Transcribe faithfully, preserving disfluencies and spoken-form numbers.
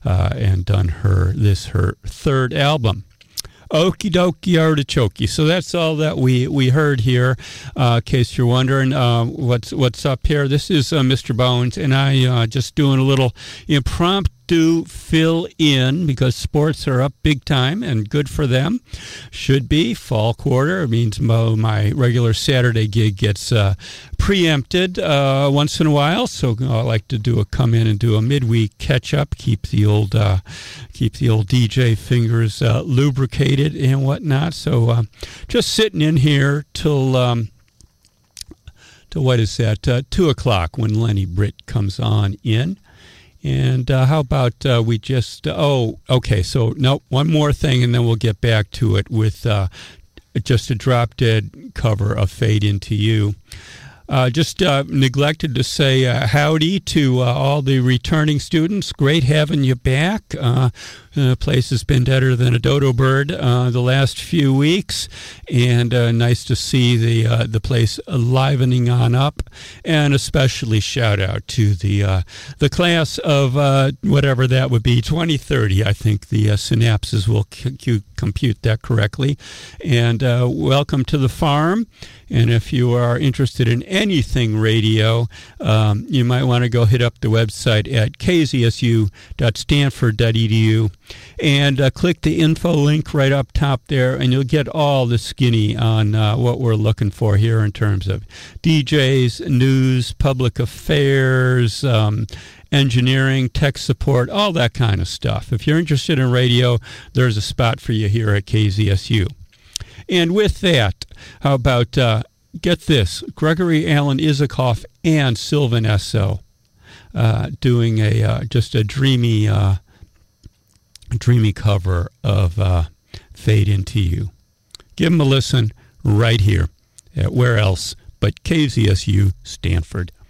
uh, and done her this her third album. Okie dokie artichoke. So that's all that we, we heard here. Uh, in case you're wondering uh, what's what's up here, this is uh, Mister Bones, and I uh, just doing a little impromptu fill in because sports are up big time and good for them. Should be fall quarter. It means my, my regular Saturday gig gets uh, preempted uh, once in a while. So I like to do a come in and do a midweek catch up. Keep the old uh, keep the old D J fingers uh, lubricated and whatnot. So uh, just sitting in here till um, till what is that? Uh, two o'clock when Lenny Britt comes on in. And uh, how about uh, we just, uh, oh, okay, so no, one more thing, and then we'll get back to it with uh, just a drop-dead cover of Fade Into You. Uh, just uh, neglected to say uh, howdy to uh, all the returning students. Great having you back. Uh, the place has been better than a dodo bird uh, the last few weeks, and uh, nice to see the uh, the place livening on up. And especially shout out to the uh, the class of uh, whatever that would be, twenty thirty. I think the uh, synapses will c- c- compute that correctly. And uh, welcome to the farm. And if you are interested in anything radio, um, you might want to go hit up the website at k z s u dot stanford dot e d u and uh, click the info link right up top there, and you'll get all the skinny on uh, what we're looking for here in terms of D Js, news, public affairs, um, engineering, tech support, all that kind of stuff. If you're interested in radio, there's a spot for you here at K Z S U. And with that, how about, uh, get this, Gregory Alan Isikoff and Sylvan Esso uh, doing a uh, just a dreamy, uh, dreamy cover of uh, Fade Into You. Give them a listen right here at where else but K Z S U Stanford.